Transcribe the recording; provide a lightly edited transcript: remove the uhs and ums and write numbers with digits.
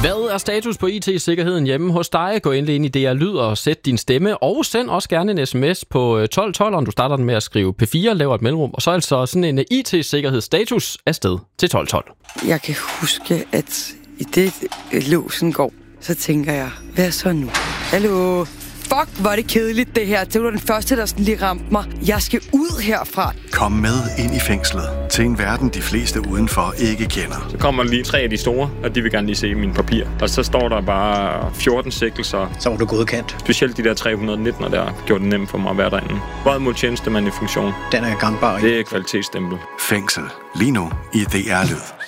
Hvad er status på IT-sikkerheden hjemme hos dig? Gå endelig ind i DR Lyd og sæt din stemme, og send også gerne en sms på 1212, du starter den med at skrive P4, laver et mellemrum, og så altså sådan en IT-sikkerhedsstatus afsted til 1212. Jeg kan huske, at i det låsen går, så tænker jeg, hvad så nu? Hallo? Fuck, hvor er det kedeligt det her. Det var den første, der sådan lige ramte mig. Jeg skal ud herfra. Kom med ind i fængslet til en verden, de fleste udenfor ikke kender. Så kommer lige 3 af de store, og de vil gerne lige se mine papirer. Og så står der bare 14 sigtelser. Så var du godkendt. Specielt de der 319'er der gjorde det nemt for mig at være derinde. Vold mod tjenestemand i funktion. Den er gangbar. Det er kvalitetsstempel. Fængsel. Lige nu i DR Lyd.